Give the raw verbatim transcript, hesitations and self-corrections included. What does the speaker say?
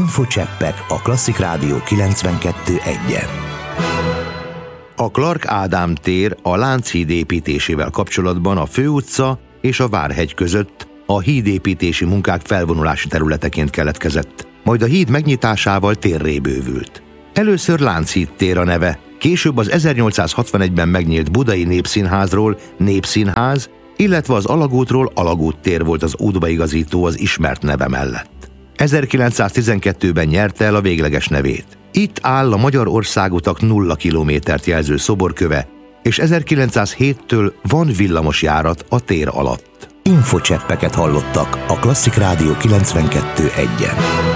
Infocseppek a Klasszik Rádió kilencvenkettő egyen. A Clark Ádám tér a Lánchíd építésével kapcsolatban a Főutca és a Várhegy között a hídépítési munkák felvonulási területeként keletkezett, majd a híd megnyitásával térré bővült. Először Lánchíd tér a neve, később az ezernyolcszázhatvanegyben megnyílt Budai Népszínházról Népszínház, illetve az Alagútról Alagút tér volt az útbaigazító az ismert neve mellett. ezerkilencszáztizenkettőben nyerte el a végleges nevét. Itt áll a Magyar Országutak nulla kilométert jelző szoborköve, és ezerkilencszázhéttől van villamosjárat a tér alatt. Infocseppeket hallottak a Klasszik Rádió kilencvenkettő egyen.